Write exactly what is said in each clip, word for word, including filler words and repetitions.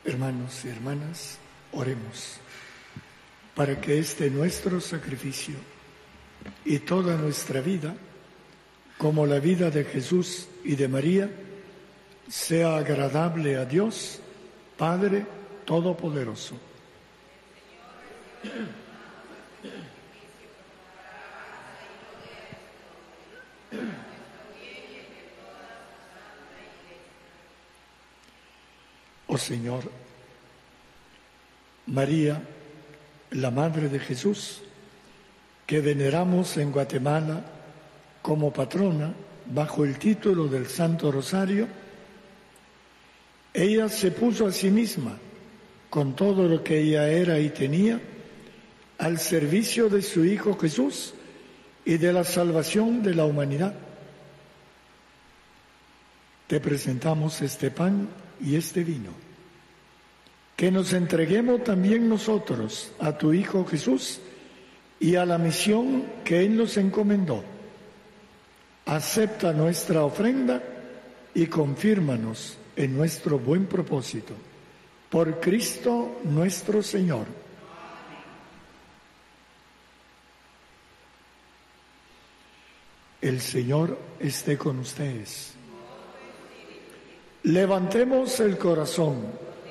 Hermanos y hermanas, oremos para que este nuestro sacrificio y toda nuestra vida, como la vida de Jesús y de María, sea agradable a Dios, Padre Todopoderoso. Oh Señor, María, la Madre de Jesús, que veneramos en Guatemala como patrona bajo el título del Santo Rosario, ella se puso a sí misma, con todo lo que ella era y tenía, al servicio de su Hijo Jesús y de la salvación de la humanidad. Te presentamos este pan y este vino. Que nos entreguemos también nosotros a tu Hijo Jesús y a la misión que Él nos encomendó. Acepta nuestra ofrenda y confírmanos en nuestro buen propósito. Por Cristo nuestro Señor. El Señor esté con ustedes. Levantemos el corazón.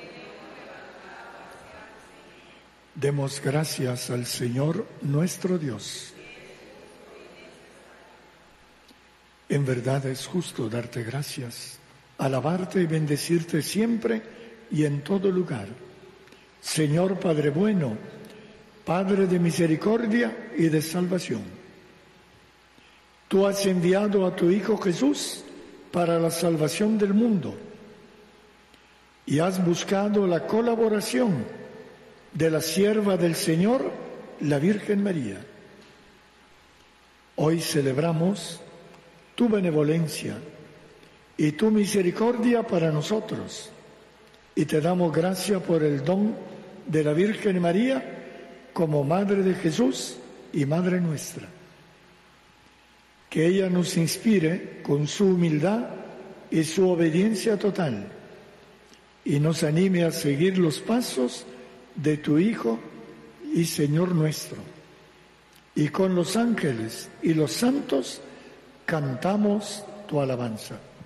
Demos gracias al Señor nuestro Dios. En verdad es justo darte gracias, alabarte y bendecirte siempre y en todo lugar. Señor Padre bueno, Padre de misericordia y de salvación. Tú has enviado a tu Hijo Jesús para la salvación del mundo y has buscado la colaboración de la sierva del Señor, la Virgen María. Hoy celebramos tu benevolencia y tu misericordia para nosotros y te damos gracias por el don de la Virgen María como Madre de Jesús y Madre nuestra. Que ella nos inspire con su humildad y su obediencia total y nos anime a seguir los pasos de tu Hijo y Señor nuestro. Y con los ángeles y los santos cantamos tu alabanza.